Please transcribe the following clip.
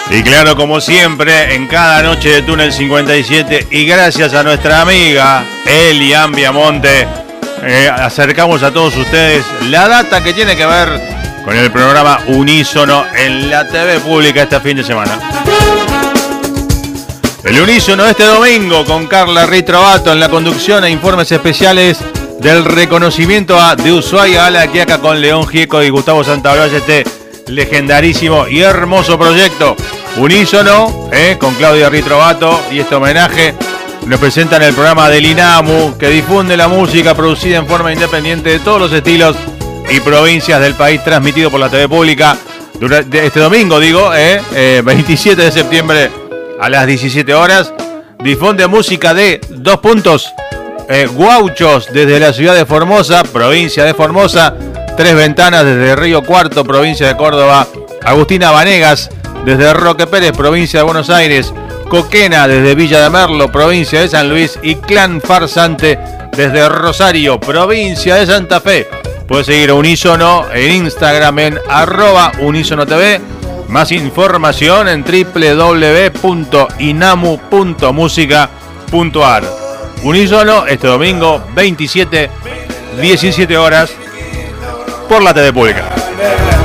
Y claro, como siempre, en cada noche de Túnel 57, y gracias a nuestra amiga Elian Viamonte, acercamos a todos ustedes la data que tiene que ver con el programa Unísono en la TV pública este fin de semana. El Unísono este domingo con Carla Ritrovato en la conducción e informes especiales del reconocimiento de Ushuaia a la Quiaca con León Gieco y Gustavo Santaolalla, este legendarísimo y hermoso proyecto Unísono, con Claudia Ritrovato, y este homenaje nos presentan el programa del INAMU, que difunde la música producida en forma independiente de todos los estilos y provincias del país, transmitido por la TV pública durante este domingo, 27 de septiembre a las 17 horas. Difunde música de Guauchos desde la ciudad de Formosa, provincia de Formosa, Tres Ventanas desde Río Cuarto, provincia de Córdoba, Agustina Vanegas desde Roque Pérez, provincia de Buenos Aires, Coquena desde Villa de Merlo, provincia de San Luis, y Clan Farsante desde Rosario, provincia de Santa Fe. Puedes seguir a Unísono en Instagram en @unisonotv. Más información en www.inamu.musica.ar. Unísono este domingo 27, 17 horas por la TV pública.